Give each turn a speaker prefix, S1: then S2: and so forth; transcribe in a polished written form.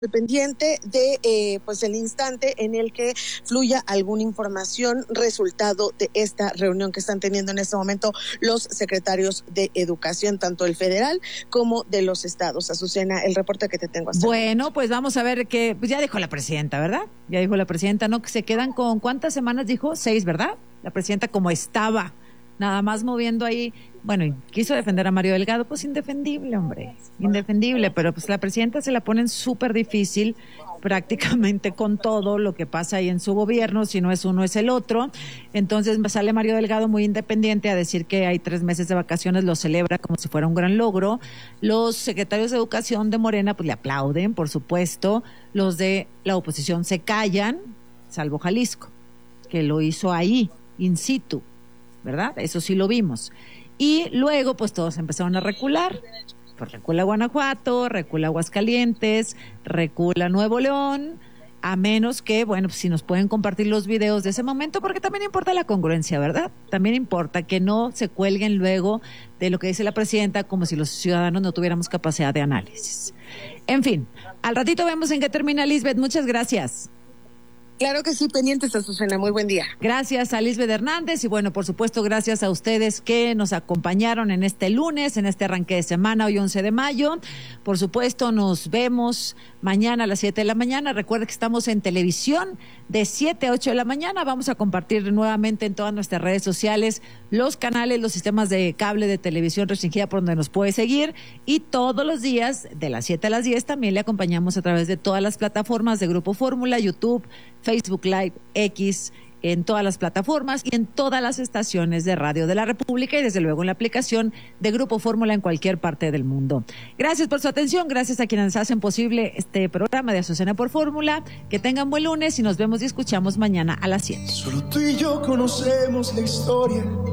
S1: pendiente de pues el instante en el que fluya alguna información resultado de esta reunión que están teniendo en este momento los secretarios de educación, tanto el federal como de los estados. Azucena, el reporte que te tengo hasta
S2: Bueno, pues vamos a ver que pues ya dijo la presidenta, ¿verdad? Ya dijo la presidenta, ¿no? Que se quedan con ¿cuántas semanas dijo? 6, ¿verdad? La presidenta como estaba, nada más moviendo ahí. Bueno, y quiso defender a Mario Delgado, pues indefendible, hombre, indefendible, pero pues la presidenta se la ponen súper difícil prácticamente con todo lo que pasa ahí en su gobierno, si no es uno es el otro. Entonces sale Mario Delgado muy independiente a decir que hay 3 meses de vacaciones, lo celebra como si fuera un gran logro. Los secretarios de educación de Morena pues le aplauden, por supuesto. Los de la oposición se callan, salvo Jalisco, que lo hizo ahí, in situ, ¿verdad? Eso sí lo vimos. Y luego, pues todos empezaron a recular. Pues recula Guanajuato, recula Aguascalientes, recula Nuevo León, a menos que, bueno, pues si nos pueden compartir los videos de ese momento, porque también importa la congruencia, ¿verdad? También importa que no se cuelguen luego de lo que dice la presidenta, como si los ciudadanos no tuviéramos capacidad de análisis. En fin, al ratito vemos en qué termina Lisbeth. Muchas gracias.
S1: Claro que sí, pendientes, Azucena. Muy buen día.
S2: Gracias a Lisbeth Hernández y bueno, por supuesto, gracias a ustedes que nos acompañaron en este lunes, en este arranque de semana, hoy 11 de mayo. Por supuesto, nos vemos mañana a las 7 de la mañana. Recuerde que estamos en televisión de 7 a 8 de la mañana. Vamos a compartir nuevamente en todas nuestras redes sociales los canales, los sistemas de cable de televisión restringida por donde nos puede seguir. Y todos los días, de las 7 a las 10, también le acompañamos a través de todas las plataformas de Grupo Fórmula, YouTube, Facebook Live, X, en todas las plataformas y en todas las estaciones de radio de la República y desde luego en la aplicación de Grupo Fórmula en cualquier parte del mundo. Gracias por su atención, gracias a quienes hacen posible este programa de Azucena por Fórmula. Que tengan buen lunes y nos vemos y escuchamos mañana a las 7.
S3: Solo tú y yo conocemos la historia